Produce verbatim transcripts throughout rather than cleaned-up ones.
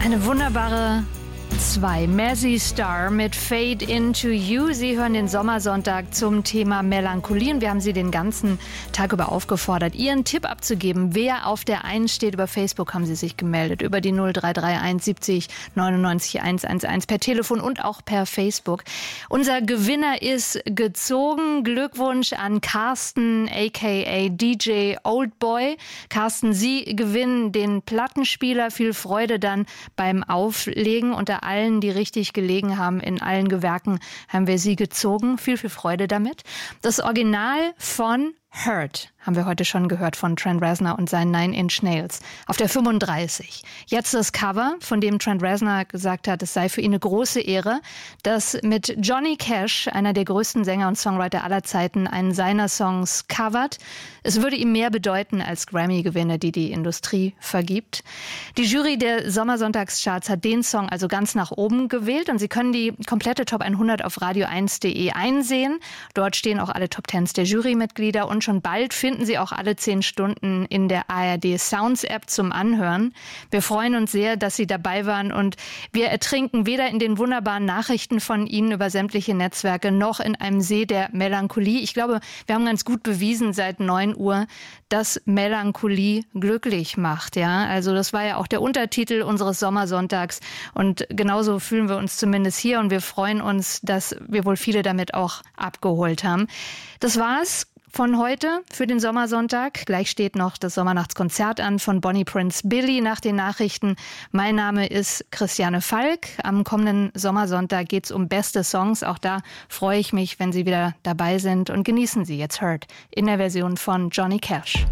Eine wunderbare zwei. Mazzy Star mit Fade Into You. Sie hören den Sommersonntag zum Thema Melancholie und wir haben Sie den ganzen Tag über aufgefordert, Ihren Tipp abzugeben. Wer auf der eins steht, über Facebook haben Sie sich gemeldet, über die null drei drei eins siebzig neunundneunzig hundertelf per Telefon und auch per Facebook. Unser Gewinner ist gezogen. Glückwunsch an Carsten, aka D J Oldboy. Carsten, Sie gewinnen den Plattenspieler. Viel Freude dann beim Auflegen. Unter allen, die richtig gelegen haben, in allen Gewerken haben wir Sie gezogen. Viel, viel Freude damit. Das Original von Hurt haben wir heute schon gehört von Trent Reznor und seinen Nine Inch Nails auf der fünfunddreißig. Jetzt das Cover, von dem Trent Reznor gesagt hat, es sei für ihn eine große Ehre, dass mit Johnny Cash, einer der größten Sänger und Songwriter aller Zeiten, einen seiner Songs covert. Es würde ihm mehr bedeuten als Grammy-Gewinne, die die Industrie vergibt. Die Jury der Sommersonntagscharts hat den Song also ganz nach oben gewählt und Sie können die komplette Top hundert auf radio eins punkt de einsehen. Dort stehen auch alle Top Tens der Jurymitglieder und schon bald finden Sie auch alle zehn Stunden in der A R D Sounds App zum Anhören. Wir freuen uns sehr, dass Sie dabei waren und wir ertrinken weder in den wunderbaren Nachrichten von Ihnen über sämtliche Netzwerke noch in einem See der Melancholie. Ich glaube, wir haben ganz gut bewiesen seit neun Uhr, dass Melancholie glücklich macht. Ja, also das war ja auch der Untertitel unseres Sommersonntags und genauso fühlen wir uns zumindest hier und wir freuen uns, dass wir wohl viele damit auch abgeholt haben. Das war's von heute für den Sommersonntag. Gleich steht noch das Sommernachtskonzert an von Bonnie Prince Billy nach den Nachrichten. Mein Name ist Christiane Falk. Am kommenden Sommersonntag geht's um beste Songs. Auch da freue ich mich, wenn Sie wieder dabei sind. Und genießen Sie jetzt Hurt in der Version von Johnny Cash.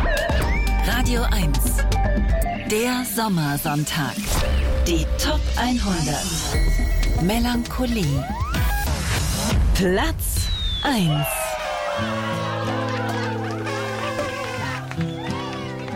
Radio eins. Der Sommersonntag. Die Top hundert. Melancholie. Platz eins.